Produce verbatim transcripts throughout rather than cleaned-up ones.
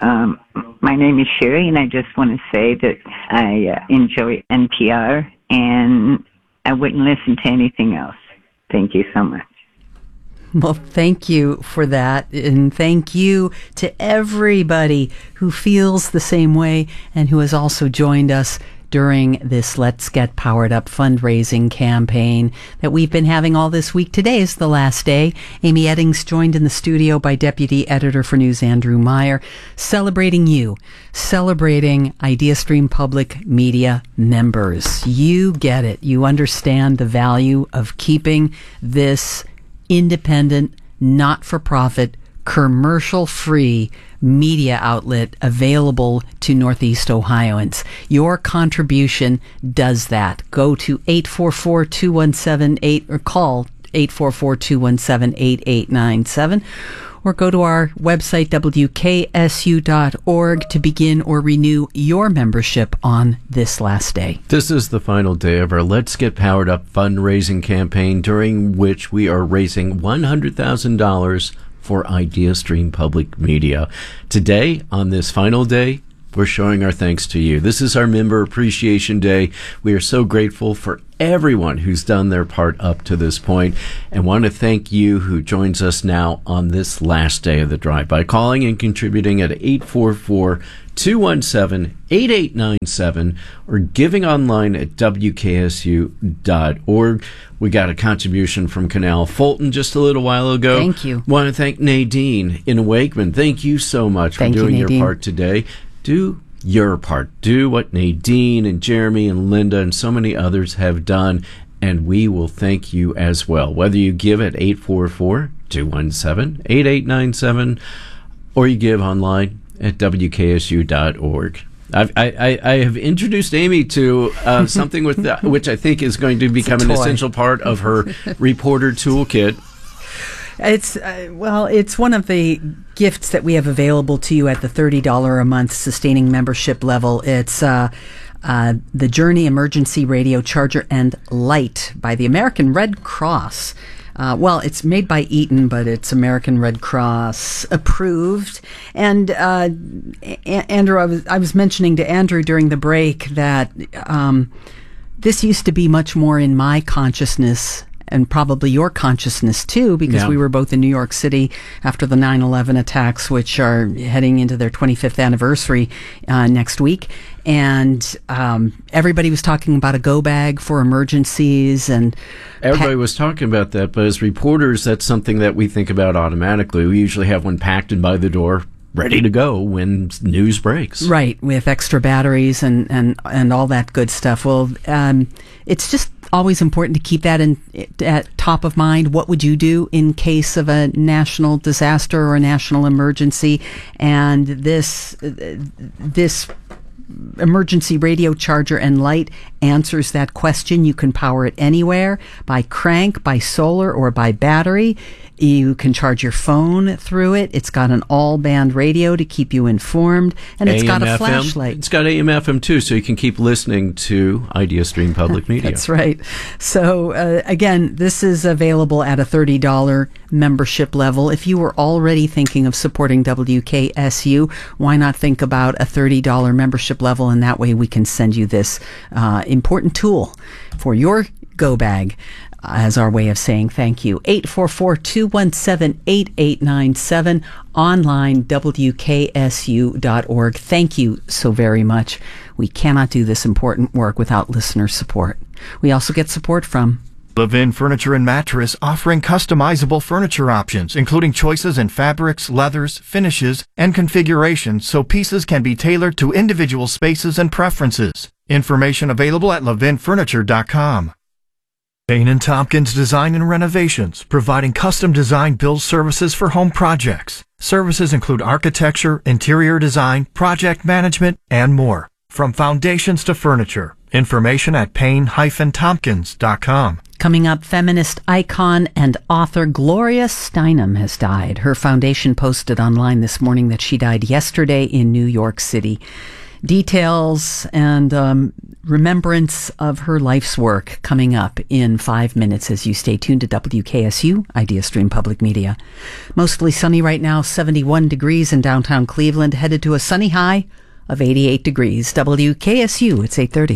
Um, my name is Sherry, and I just want to say that I uh, enjoy N P R, and I wouldn't listen to anything else. Thank you so much. Well, thank you for that, and thank you to everybody who feels the same way and who has also joined us during this Let's Get Powered Up fundraising campaign that we've been having all this week. Today is the last day. Amy Eddings joined in the studio by Deputy Editor for News Andrew Meyer, celebrating you, celebrating IdeaStream Public Media members. You get it. You understand the value of keeping this independent, not-for-profit, commercial-free media outlet available to Northeast Ohioans. Your contribution does that. Go to eight four four, two one seven eight or call eight four four, two one seven, eight eight nine seven or go to our website W K S U dot org to begin or renew your membership on this last day. This is the final day of our Let's Get Powered Up fundraising campaign, during which we are raising one hundred thousand dollars for IdeaStream Public Media. Today, on this final day, we're showing our thanks to you. This is our Member Appreciation Day. We are so grateful for everyone who's done their part up to this point, and want to thank you who joins us now on this last day of the drive by calling and contributing at eight four four, two one seven, eight eight nine seven or giving online at W K S U dot org. We got a contribution from Canal Fulton just a little while ago. Thank you. Want to thank Nadine in Wakeman. Thank you so much Thank for doing you, your part today. Do your part. Do what Nadine and Jeremy and Linda and so many others have done, and we will thank you as well. Whether you give at eight four four, two one seven, eight eight nine seven or you give online at W K S U dot org. I've, I, I have introduced Amy to uh, something with the, which I think is going to become an essential part of her reporter toolkit. It's, uh, well, it's one of the gifts that we have available to you at the thirty dollars a month sustaining membership level. It's uh, uh, the Journey Emergency Radio Charger and Light by the American Red Cross. Uh, well, it's made by Eaton, but it's American Red Cross approved. And uh, a- Andrew, I was, I was mentioning to Andrew during the break that um, this used to be much more in my consciousness, and probably your consciousness too, because yeah. we were both in New York City after the nine eleven attacks, which are heading into their twenty-fifth anniversary uh, next week. And um, everybody was talking about a go bag for emergencies, and everybody pa- was talking about that. But as reporters, that's something that we think about automatically. We usually have one packed and by the door, ready to go when news breaks. Right, with extra batteries and, and, and all that good stuff. Well, um, it's just always important to keep that in at top of mind. What would you do in case of a national disaster or a national emergency? And this this emergency radio charger and light answers that question. You can power it anywhere, by crank, by solar, or by battery. You can charge your phone through it. It's got an all-band radio to keep you informed, and it's A M, got a F M. flashlight. It's got A M F M too, so you can keep listening to IdeaStream Public Media. That's right. So, uh, again, this is available at a thirty dollars membership level. If you were already thinking of supporting W K S U, why not think about a thirty dollars membership level, and that way we can send you this uh, important tool for your go bag as our way of saying thank you. eight four four, two one seven, eight eight nine seven, online W K S U dot org. Thank you so very much. We cannot do this important work without listener support. We also get support from Levin Furniture and Mattress, offering customizable furniture options, including choices in fabrics, leathers, finishes, and configurations, so pieces can be tailored to individual spaces and preferences. Information available at levin furniture dot com. Payne and Tompkins Design and Renovations, providing custom design build services for home projects. Services include architecture, interior design, project management, and more. From foundations to furniture. Information at payne dash tompkins dot com. Coming up, feminist icon and author Gloria Steinem has died. Her foundation posted online this morning that she died yesterday in New York City. Details and um, remembrance of her life's work coming up in five minutes as you stay tuned to W K S U, IdeaStream Public Media. Mostly sunny right now, seventy-one degrees in downtown Cleveland, headed to a sunny high of eighty-eight degrees. W K S U, it's eight thirty.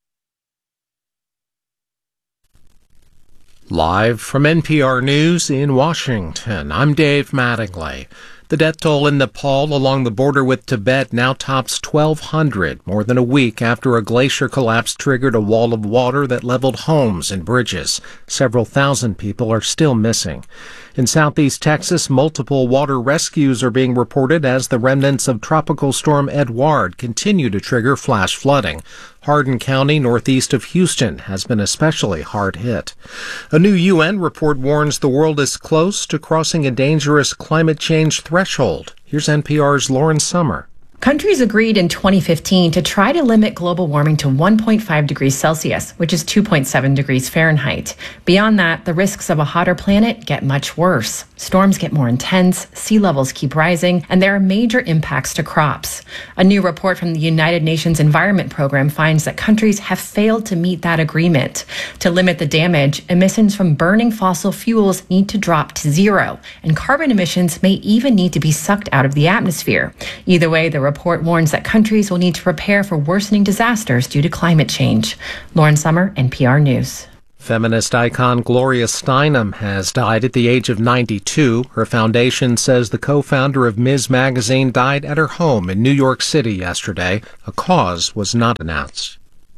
Live from N P R News in Washington, I'm Dave Mattingly. The death toll in Nepal along the border with Tibet now tops twelve hundred, more than a week after a glacier collapse triggered a wall of water that leveled homes and bridges. Several thousand people are still missing. In southeast Texas, multiple water rescues are being reported as the remnants of Tropical Storm Edouard continue to trigger flash flooding. Hardin County, northeast of Houston, has been especially hard hit. A new U N report warns the world is close to crossing a dangerous climate change threshold. Here's N P R's Lauren Sommer. Countries agreed in twenty fifteen to try to limit global warming to one point five degrees Celsius, which is two point seven degrees Fahrenheit. Beyond that, the risks of a hotter planet get much worse. Storms get more intense, sea levels keep rising, and there are major impacts to crops. A new report from the United Nations Environment Program finds that countries have failed to meet that agreement. To limit the damage, emissions from burning fossil fuels need to drop to zero, and carbon emissions may even need to be sucked out of the atmosphere. Either way, the report warns that countries will need to prepare for worsening disasters due to climate change. Lauren Sommer, N P R News. Feminist icon Gloria Steinem has died at the age of ninety-two. Her foundation says the co-founder of Ms. Magazine died at her home in New York City yesterday. A cause was not announced.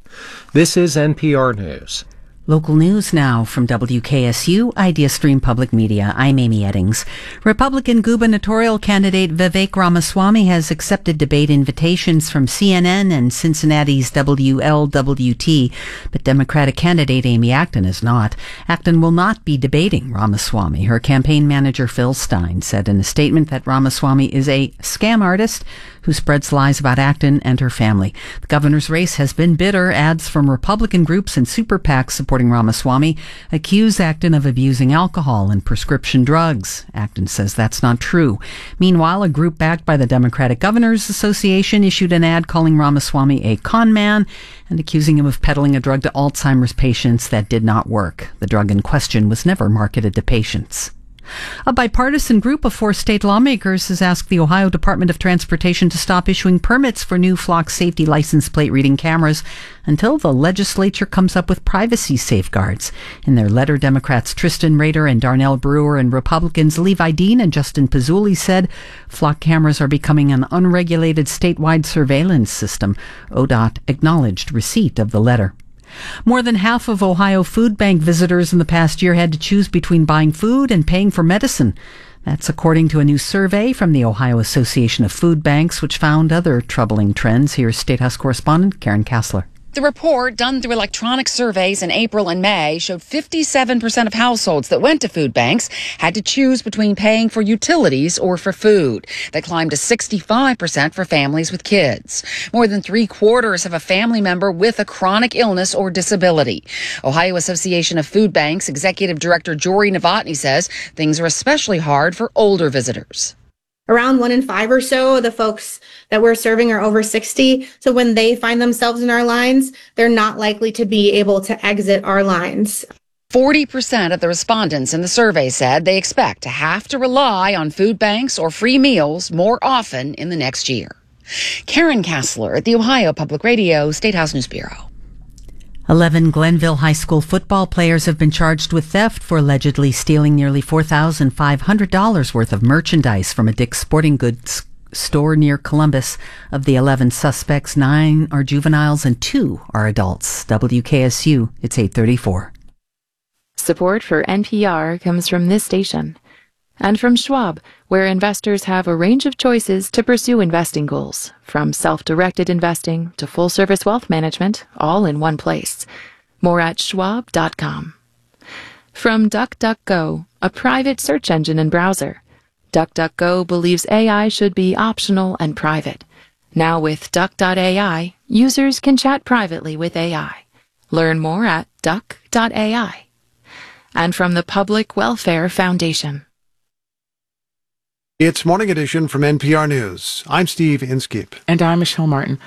This is N P R News. Local news now from W K S U, IdeaStream Public Media. I'm Amy Eddings. Republican gubernatorial candidate Vivek Ramaswamy has accepted debate invitations from C N N and Cincinnati's W L W T, but Democratic candidate Amy Acton is not. Acton will not be debating Ramaswamy. Her campaign manager Phil Stein said in a statement that Ramaswamy is a scam artist who spreads lies about Acton and her family. The governor's race has been bitter. Ads from Republican groups and super PACs supporting Ramaswamy accuse Acton of abusing alcohol and prescription drugs. Acton says that's not true. Meanwhile, a group backed by the Democratic Governors Association issued an ad calling Ramaswamy a con man and accusing him of peddling a drug to Alzheimer's patients that did not work. The drug in question was never marketed to patients. A bipartisan group of four state lawmakers has asked the Ohio Department of Transportation to stop issuing permits for new flock safety license plate reading cameras until the legislature comes up with privacy safeguards. In their letter, Democrats Tristan Rader and Darnell Brewer and Republicans Levi Dean and Justin Pizzulli said flock cameras are becoming an unregulated statewide surveillance system. O D O T acknowledged receipt of the letter. More than half of Ohio food bank visitors in the past year had to choose between buying food and paying for medicine. That's according to a new survey from the Ohio Association of Food Banks, which found other troubling trends. Here's State House correspondent Karen Kassler. The report, done through electronic surveys in April and May, showed fifty-seven percent of households that went to food banks had to choose between paying for utilities or for food. That climbed to sixty-five percent for families with kids. More than three quarters have a family member with a chronic illness or disability. Ohio Association of Food Banks Executive Director Jory Novotny says things are especially hard for older visitors. Around one in five or so of the folks that we're serving are over sixty. So when they find themselves in our lines, they're not likely to be able to exit our lines. forty percent of the respondents in the survey said they expect to have to rely on food banks or free meals more often in the next year. Karen Kassler at the Ohio Public Radio State House News Bureau. Eleven Glenville High School football players have been charged with theft for allegedly stealing nearly four thousand five hundred dollars worth of merchandise from a Dick's Sporting Goods store near Columbus. Of the eleven suspects, nine are juveniles and two are adults. W K S U, it's eight thirty-four. Support for N P R comes from this station and from Schwab, where investors have a range of choices to pursue investing goals, from self-directed investing to full-service wealth management, all in one place. More at schwab dot com. From DuckDuckGo, a private search engine and browser. DuckDuckGo believes A I should be optional and private. Now with Duck dot A I, users can chat privately with A I. Learn more at duck dot A I. And from the Public Welfare Foundation. It's Morning Edition from N P R News. I'm Steve Inskeep. And I'm Michelle Martin.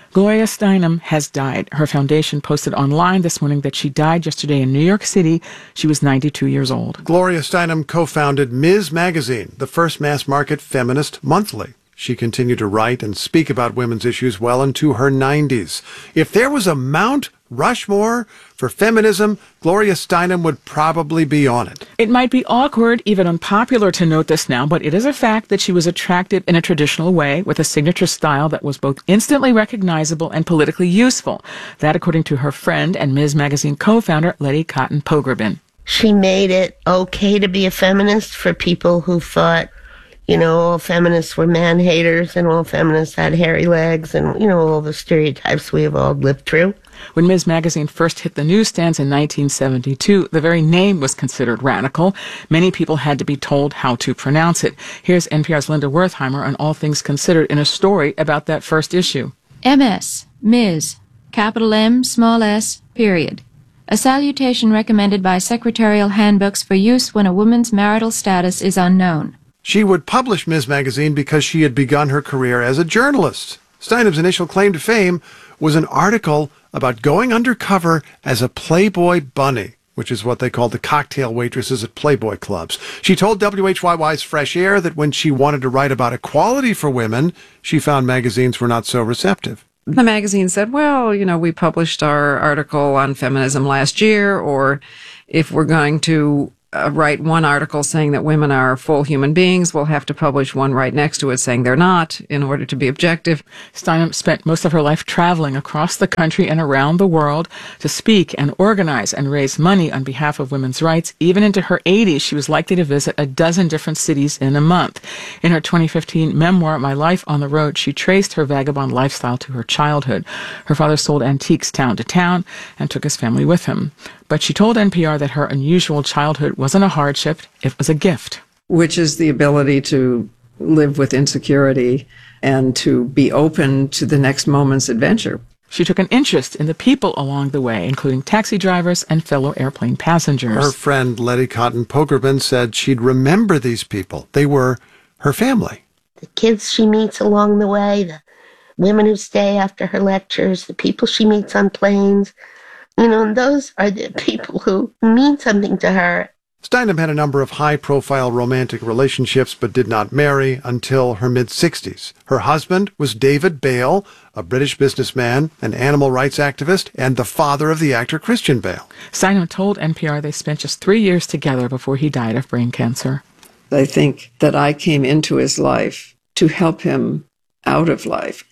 Gloria Steinem has died. Her foundation posted online this morning that she died yesterday in New York City. She was ninety-two years old. Gloria Steinem co-founded Miz Magazine, the first mass-market feminist monthly. She continued to write and speak about women's issues well into her nineties. If there was a Mount Rushmore for feminism, Gloria Steinem would probably be on it. It might be awkward, even unpopular to note this now, but it is a fact that she was attractive in a traditional way with a signature style that was both instantly recognizable and politically useful. That according to her friend and Miz Magazine co-founder, Letty Cotton Pogrebin. She made it okay to be a feminist for people who thought, you know, all feminists were man-haters and all feminists had hairy legs and, you know, all the stereotypes we have all lived through. When Miz Magazine first hit the newsstands in nineteen seventy-two, the very name was considered radical. Many people had to be told how to pronounce it. Here's N P R's Linda Wertheimer on All Things Considered in a story about that first issue. M S, Miz, capital M, small s, period. A salutation recommended by secretarial handbooks for use when a woman's marital status is unknown. She would publish Miz Magazine because she had begun her career as a journalist. Steinem's initial claim to fame was an article about going undercover as a Playboy bunny, which is what they called the cocktail waitresses at Playboy clubs. She told W H Y Y's Fresh Air that when she wanted to write about equality for women, she found magazines were not so receptive. The magazine said, well, you know, we published our article on feminism last year, or if we're going to Uh, write one article saying that women are full human beings, we'll have to publish one right next to it saying they're not in order to be objective. Steinem spent most of her life traveling across the country and around the world to speak and organize and raise money on behalf of women's rights. Even into her eighties, she was likely to visit a dozen different cities in a month. In her twenty fifteen memoir, My Life on the Road, she traced her vagabond lifestyle to her childhood. Her father sold antiques town to town and took his family with him. But she told N P R that her unusual childhood wasn't a hardship, it was a gift. Which is the ability to live with insecurity and to be open to the next moment's adventure. She took an interest in the people along the way, including taxi drivers and fellow airplane passengers. Her friend Letty Cotton Pogrebin said she'd remember these people. They were her family. The kids she meets along the way, the women who stay after her lectures, the people she meets on planes. You know, and those are the people who mean something to her. Steinem had a number of high-profile romantic relationships but did not marry until her mid-sixties. Her husband was David Bale, a British businessman, an animal rights activist, and the father of the actor Christian Bale. Steinem told N P R they spent just three years together before he died of brain cancer. I think that I came into his life to help him out of life.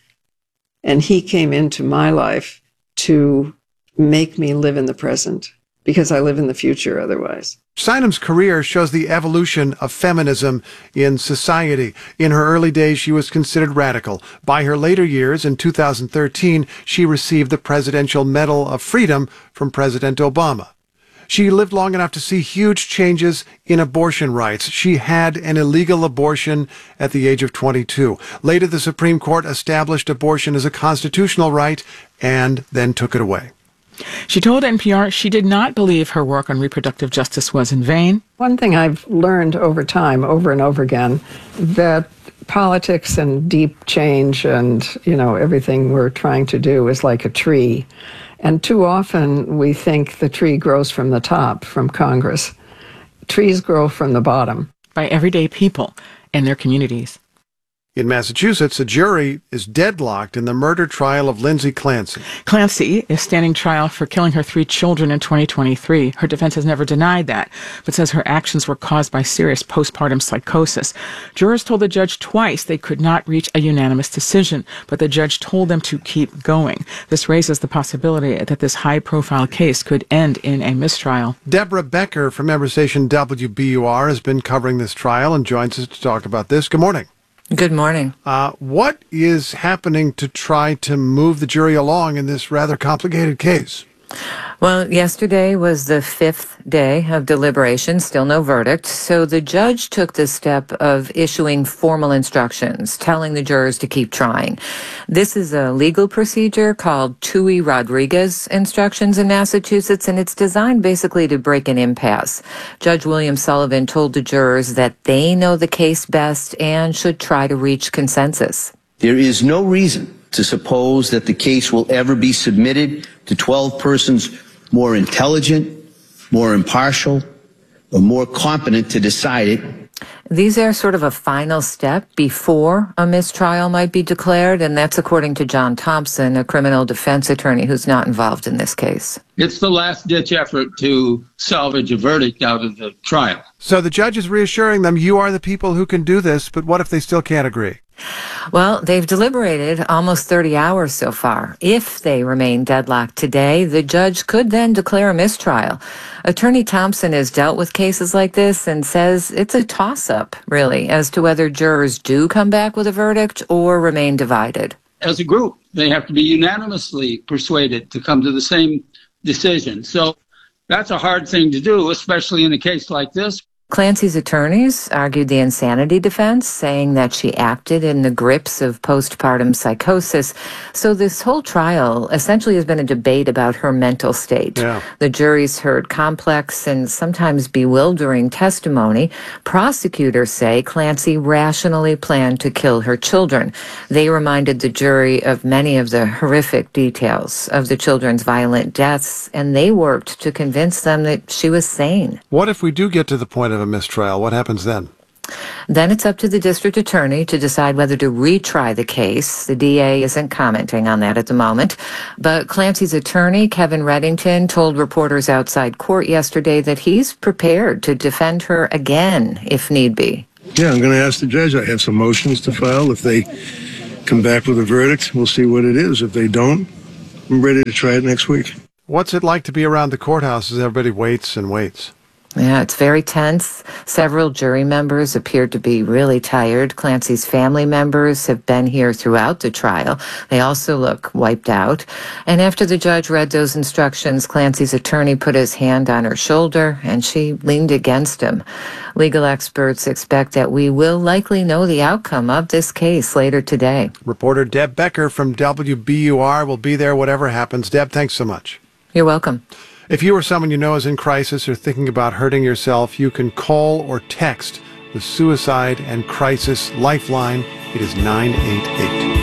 And he came into my life to make me live in the present, because I live in the future otherwise. Steinem's career shows the evolution of feminism in society. In her early days, she was considered radical. By her later years, in two thousand thirteen, she received the Presidential Medal of Freedom from President Obama. She lived long enough to see huge changes in abortion rights. She had an illegal abortion at the age of twenty-two. Later, the Supreme Court established abortion as a constitutional right and then took it away. She told N P R she did not believe her work on reproductive justice was in vain. One thing I've learned over time, over and over again, that politics and deep change and, you know, everything we're trying to do is like a tree. And too often we think the tree grows from the top, from Congress. Trees grow from the bottom. By everyday people and their communities. In Massachusetts, a jury is deadlocked in the murder trial of Lindsay Clancy. Clancy is standing trial for killing her three children in twenty twenty-three. Her defense has never denied that, but says her actions were caused by serious postpartum psychosis. Jurors told the judge twice they could not reach a unanimous decision, but the judge told them to keep going. This raises the possibility that this high-profile case could end in a mistrial. Deborah Becker from member station W B U R has been covering this trial and joins us to talk about this. Good morning. Good morning. Uh, what is happening to try to move the jury along in this rather complicated case? Well, yesterday was the fifth day of deliberation, still no verdict. So the judge took the step of issuing formal instructions, telling the jurors to keep trying. This is a legal procedure called Tui-Rodriguez instructions in Massachusetts, and it's designed basically to break an impasse. Judge William Sullivan told the jurors that they know the case best and should try to reach consensus. There is no reason to suppose that the case will ever be submitted to twelve persons more intelligent, more impartial, or more competent to decide it. These are sort of a final step before a mistrial might be declared, and that's according to John Thompson, a criminal defense attorney who's not involved in this case. It's the last-ditch effort to salvage a verdict out of the trial. So the judge is reassuring them, you are the people who can do this, but what if they still can't agree? Well, they've deliberated almost thirty hours so far. If they remain deadlocked today, the judge could then declare a mistrial. Attorney Thompson has dealt with cases like this and says it's a toss-up, really, as to whether jurors do come back with a verdict or remain divided. As a group, they have to be unanimously persuaded to come to the same decision. So that's a hard thing to do, especially in a case like this. Clancy's attorneys argued the insanity defense, saying that she acted in the grips of postpartum psychosis. So this whole trial essentially has been a debate about her mental state. Yeah. The jury's heard complex and sometimes bewildering testimony. Prosecutors say Clancy rationally planned to kill her children. They reminded the jury of many of the horrific details of the children's violent deaths, and they worked to convince them that she was sane. What if we do get to the point of a mistrial? What happens then? Then it's up to the district attorney to decide whether to retry the case. The D A isn't commenting on that at the moment. But Clancy's attorney, Kevin Reddington, told reporters outside court yesterday that he's prepared to defend her again if need be. Yeah, I'm going to ask the judge. I have some motions to file. If they come back with a verdict, we'll see what it is. If they don't, I'm ready to try it next week. What's it like to be around the courthouse as everybody waits and waits? Yeah, it's very tense. Several jury members appeared to be really tired. Clancy's family members have been here throughout the trial. They also look wiped out. And after the judge read those instructions, Clancy's attorney put his hand on her shoulder and she leaned against him. Legal experts expect that we will likely know the outcome of this case later today. Reporter Deb Becker from W B U R will be there whatever happens. Deb, thanks so much. You're welcome. If you or someone you know is in crisis or thinking about hurting yourself, you can call or text the Suicide and Crisis Lifeline. It is nine eight eight.